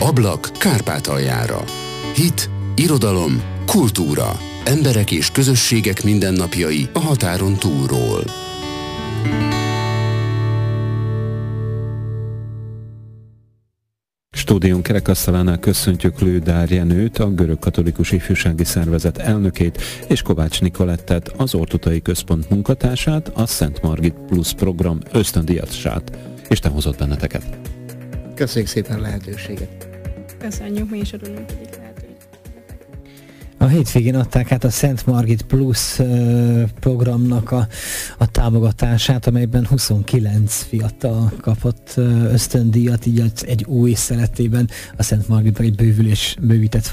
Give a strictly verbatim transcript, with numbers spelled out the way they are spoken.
Ablak Kárpátaljára. Hit, irodalom, kultúra. Emberek és közösségek mindennapjai a határon túlról. Stúdión kerekasztalánál köszöntjük Lődár Jenőt, a Görög Katolikus Ifjúsági Szervezet elnökét, és Kovács Nikolettet, az Ortutai Központ munkatársát, a Szent Margit Plus program ösztöndíjasát. Isten hozott benneteket! Köszönjük szépen a lehetőséget! Köszönjük, mi is örülünk, hogy itt lehetünk. A hétvégén adták át a Szent Margit Plus uh, programnak a, a támogatását, amelyben huszonkilenc fiatal kapott uh, ösztöndíjat, így egy új szeretében a Szent Margitban egy bővülés, bővített